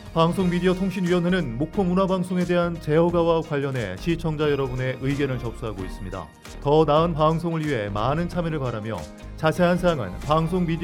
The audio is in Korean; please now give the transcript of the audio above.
방송미디어통신위원회는 목포문화방송에 대한 제어가와 관련해 시청자 여러분의 의견을 접수하고 있습니다. 더 나은 방송을 위해 많은 참여를 바라며 자세한 사항은 방송미디어